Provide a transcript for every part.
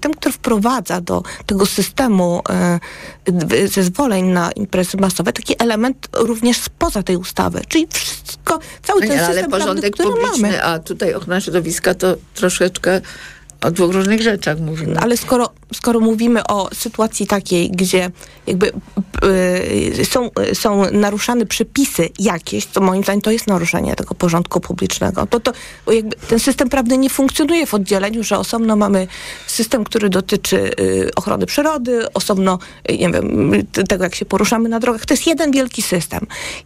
system, który wprowadza do tego systemu zezwoleń na imprezy masowe taki element również spoza tej ustawy, czyli wszystko, cały ten system ale porządek prawny, który publiczny, mamy. a tutaj ochrona środowiska to troszeczkę o dwóch różnych rzeczach mówimy. Ale skoro mówimy o sytuacji takiej, gdzie jakby są naruszane przepisy jakieś, to moim zdaniem to jest naruszenie tego porządku publicznego. To jakby ten system prawny nie funkcjonuje w oddzieleniu, że osobno mamy system, który dotyczy ochrony przyrody, osobno nie wiem, tego, jak się poruszamy na drogach. To jest jeden wielki system.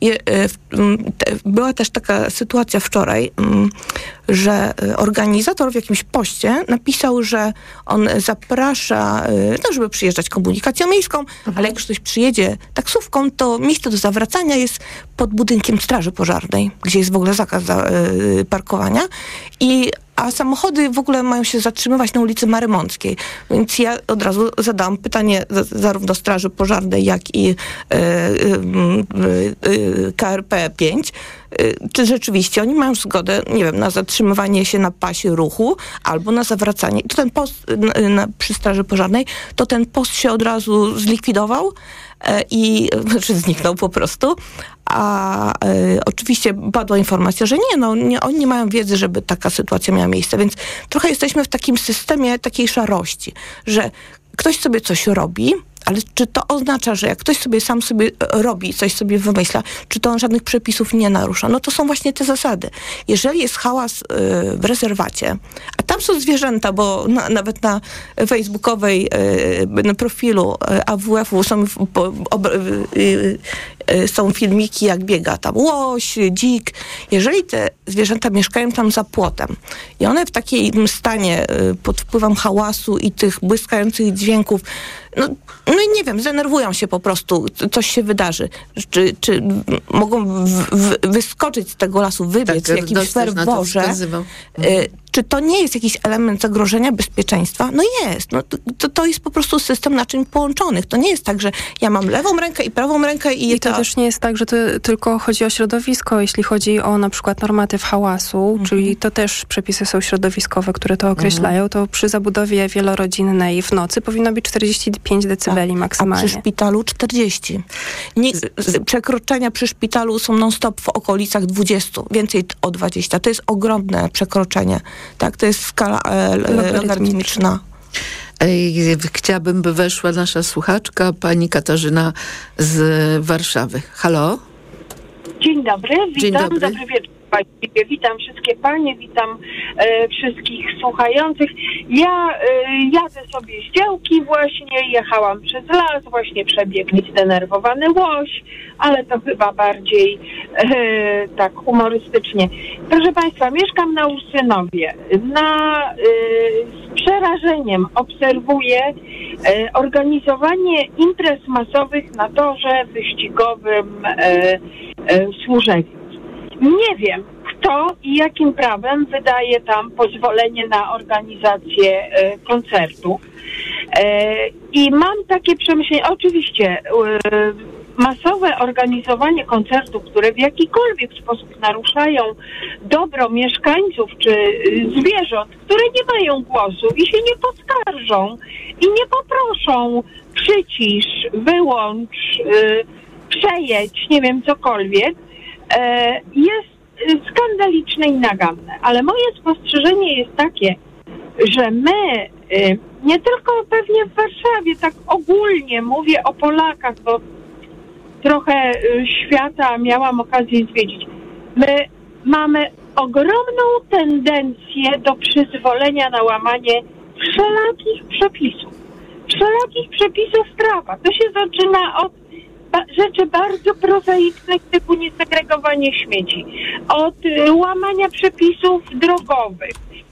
Była też taka sytuacja wczoraj, że organizator w jakimś poście napisał, że on zaprasza, żeby przyjeżdżać komunikacją miejską, ale jak już ktoś przyjedzie taksówką, to miejsce do zawracania jest pod budynkiem Straży Pożarnej, gdzie jest w ogóle zakaz parkowania. A samochody w ogóle mają się zatrzymywać na ulicy Marymąckiej. Więc ja od razu zadałam pytanie zarówno Straży Pożarnej, jak i KRP 5, czy rzeczywiście oni mają zgodę, nie wiem, na zatrzymywanie się na pasie ruchu albo na zawracanie. To ten post przy Straży Pożarnej, to ten post się od razu zlikwidował znaczy zniknął po prostu. A oczywiście padła informacja, że oni nie mają wiedzy, żeby taka sytuacja miała miejsce, więc trochę jesteśmy w takim systemie takiej szarości, że ktoś sobie coś robi, ale czy to oznacza, że jak ktoś sam sobie robi, coś sobie wymyśla, czy to on żadnych przepisów nie narusza? No to są właśnie te zasady. Jeżeli jest hałas w rezerwacie, a tam są zwierzęta, bo nawet na facebookowej na profilu AWF-u są filmiki, jak biega tam łoś, dzik. Jeżeli te zwierzęta mieszkają tam za płotem i one w takim stanie pod wpływem hałasu i tych błyskających dźwięków, no i nie wiem, zdenerwują się po prostu, coś się wydarzy. Czy mogą wyskoczyć z tego lasu, wybiec w jakimś ferworze? Czy to nie jest jakiś element zagrożenia bezpieczeństwa? No jest. To jest po prostu system naczyń połączonych. To nie jest tak, że ja mam lewą rękę i prawą rękę I to też nie jest tak, że to tylko chodzi o środowisko. Jeśli chodzi o na przykład normatyw hałasu, czyli to też przepisy są środowiskowe, które to określają, to przy zabudowie wielorodzinnej w nocy powinno być 45 decybeli maksymalnie. A przy szpitalu 40. Przekroczenia przy szpitalu są non-stop w okolicach 20, więcej o 20. To jest ogromne przekroczenie. Tak, to jest skala logarytmiczna. Chciałabym, by weszła nasza słuchaczka, pani Katarzyna z Warszawy. Halo? Dzień dobry, witam. Dzień dobry. Dobry wieczór. Witam wszystkie panie, witam wszystkich słuchających. Ja jadę sobie z działki właśnie, jechałam przez las, właśnie przebiegł mi zdenerwowany łoś, ale to chyba bardziej tak humorystycznie. Proszę państwa, mieszkam na Ursynowie. Z przerażeniem obserwuję organizowanie imprez masowych na torze wyścigowym Służewiec. Nie wiem, kto i jakim prawem wydaje tam pozwolenie na organizację koncertu. I mam takie przemyślenie, oczywiście masowe organizowanie koncertów, które w jakikolwiek sposób naruszają dobro mieszkańców czy zwierząt, które nie mają głosu i się nie poskarżą i nie poproszą przycisz, wyłącz, przejedź, nie wiem, cokolwiek, jest skandaliczne i naganne. Ale moje spostrzeżenie jest takie, że my, nie tylko pewnie w Warszawie, tak ogólnie mówię o Polakach, bo trochę świata miałam okazję zwiedzić. My mamy ogromną tendencję do przyzwolenia na łamanie wszelakich przepisów prawa. To się zaczyna od rzeczy bardzo prozaicznych typu niesegregowanie śmieci, od łamania przepisów drogowych,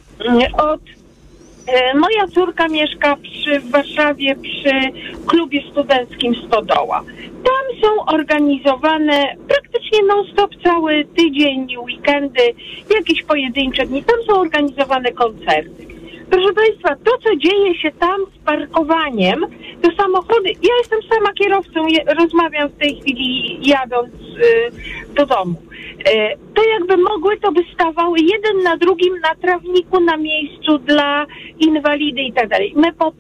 moja córka mieszka w Warszawie przy klubie studenckim Stodoła. Tam są organizowane praktycznie non-stop cały tydzień, weekendy, jakieś pojedyncze dni. Tam są organizowane koncerty. Proszę państwa, to co dzieje się tam z parkowaniem, to samochody, ja jestem sama kierowcą, rozmawiam w tej chwili jadąc do domu. To jakby mogły, to by stawały jeden na drugim na trawniku, na miejscu dla inwalidy i tak dalej. My po